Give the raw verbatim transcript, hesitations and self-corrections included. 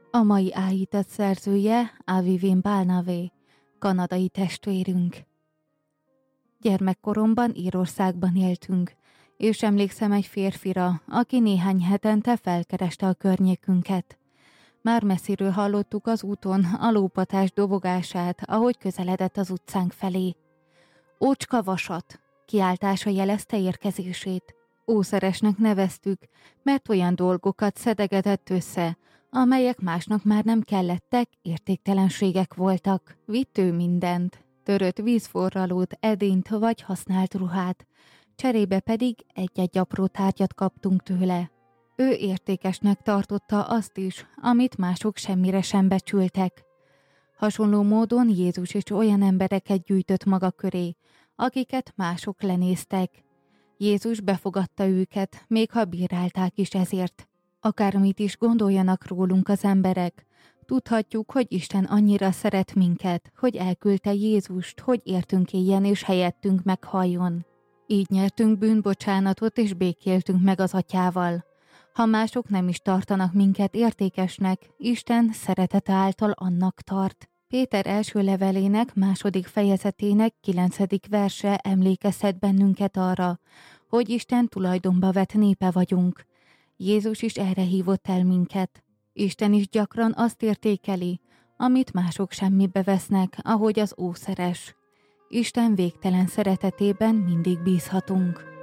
A mai áhítat szerzője Avivin Balnavé, kanadai testvérünk. Gyermekkoromban Írországban éltünk, és emlékszem egy férfira, aki néhány hetente felkereste a környékünket. Már messziről hallottuk az úton a lópatás dobogását, ahogy közeledett az utcánk felé. Ócska vasat, kiáltása jelezte érkezését. Ószeresnek neveztük, mert olyan dolgokat szedegetett össze, amelyek másnak már nem kellettek, értéktelenségek voltak. Vitt ő mindent, törött vízforralót, edényt vagy használt ruhát, cserébe pedig egy-egy apró tárgyat kaptunk tőle. Ő értékesnek tartotta azt is, amit mások semmire sem becsültek. Hasonló módon Jézus is olyan embereket gyűjtött maga köré, akiket mások lenéztek. Jézus befogadta őket, még ha bírálták is ezért. Akármit is gondoljanak rólunk az emberek, tudhatjuk, hogy Isten annyira szeret minket, hogy elküldte Jézust, hogy értünk éljen és helyettünk meghalljon. Így nyertünk bűnbocsánatot és békéltünk meg az Atyával. Ha mások nem is tartanak minket értékesnek, Isten szeretete által annak tart. Péter első levelének második fejezetének kilencedik verse emlékeztet bennünket arra, hogy Isten tulajdonba vett népe vagyunk. Jézus is erre hívott el minket. Isten is gyakran azt értékeli, amit mások semmibe vesznek, ahogy az ószeres. Isten végtelen szeretetében mindig bízhatunk.